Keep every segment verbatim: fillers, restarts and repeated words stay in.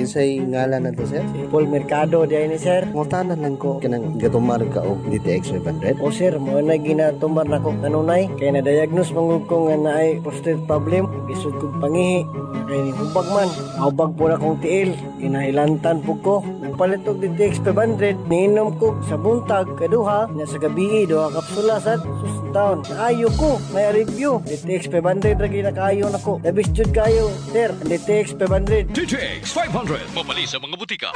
Kinsay ngalan na to, sir? Paul Mercado diay ni sir. Ngutanan lang ko kanang gatumar ka og D T X five hundred. O sir, mo na ginatumar na ko kanunay kay na-diagnose mangud ko nga naay prostate problem, isod kog pangihi. Kay ni hubag man, hubag po na kong tiil, kinailantan po ko. Nagpalit og D T X five hundred, niinom ko sa buntag kaduha na sa gabi duha kapsula sad sustaon. Naayo ko, may review. D T X five hundred ra ginakaayo nako. Labis jud kayo, sir. D T X five hundred. D T X five hundred, mabali sa mga butika.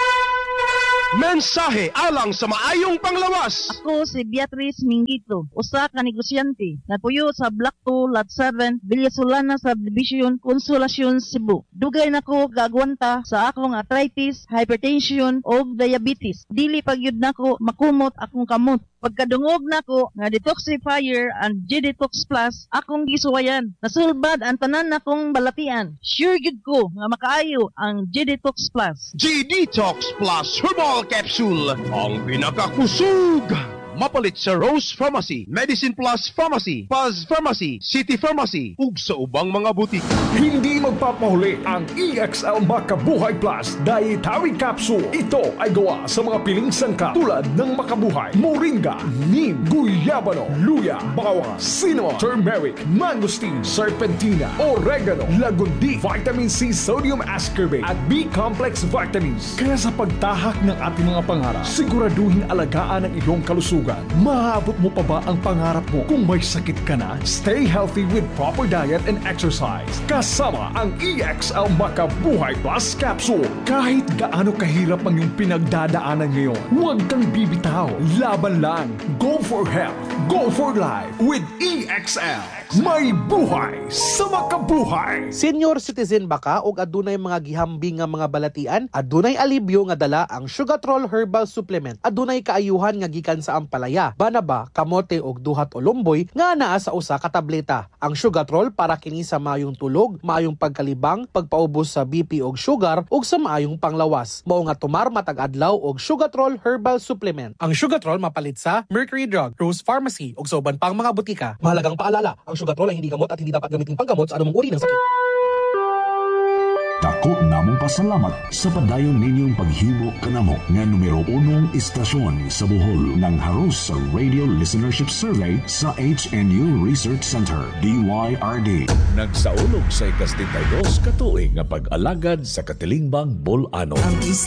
Mensahe alang sa maayong panglawas. Ako si Beatrice Mingito, usa ka negosyante. Napuyo sa Block two, Lot seven, Villasolana Subdivision, Consolacion, Cebu. Dugay nako gagwanta sa akong arthritis, hypertension o diabetes. Dili pagyud nako makumot akong kamot. Pagkadungog nako nga detoxifier and G-Detox Plus akong gisuwayan. Nasulbad ang tanan nakong balatian. Sure gid ko nga makaayo ang G-Detox Plus. G-Detox Plus Herbal Capsule, ang pinakakusog. Mapalit sa Rose Pharmacy, Medicine Plus Pharmacy, Paz Pharmacy, City Pharmacy, ug sa ubang mga butik. Hindi magpapahuli ang E X L Makabuhay Plus Dietary Capsule. Ito ay gawa sa mga piling sangkap tulad ng Makabuhay, Moringa, Neem, Guyabano, Luya, Bawang, Cinnamon, Turmeric, Mangosteen, Serpentina, Oregano, Lagundi, Vitamin C, Sodium Ascorbate at B-Complex Vitamins. Kaya sa pagtahak ng ating mga pangarap, siguraduhin alagaan ang iyong kalusugan. Maabot mo pa ba ang pangarap mo? Kung may sakit ka na, stay healthy with proper diet and exercise. Kasama ang E X L Makabuhay Plus Capsule. Kahit gaano kahirap ang iyong pinagdadaanan ngayon, huwag kang bibitaw. Laban lang. Go for health. Go for life with E X L. May buhay sa makabuhay. Senior citizen ba ka o adunay mga gihambing nga mga balatian? Adunay alibyo nga dala ang Sugatrol Herbal Supplement. Adunay kaayuhan nga gikan sa ampalaya, banaba, kamote og duhat o lumboy nga naa sa usa ka tableta. Ang Sugatrol para kini sa maayong tulog, maayong pagkalibang, pagpaubos sa B P og sugar ug sa maayong panglawas. Mao nga tumar matag adlaw og Sugatrol Herbal Supplement. Ang Sugatrol mapalit sa Mercury Drug, Rose Pharmacy ug sa uban pang mga butika. Mahalagang paalala, ang Sugatrol ay hindi gamot at hindi dapat gamitin panggamot sa anumang uri ng sakit. Dako namong pasalamat sa padayon ninyong paghimo kanamo nga numero unong istasyon sa Bohol ng haros sa Radio Listenership Survey sa H N U Research Center, D Y R D. Nagsaulog sa ikastintaydos katuig nga pag-alagad sa Katilingbang Bolano.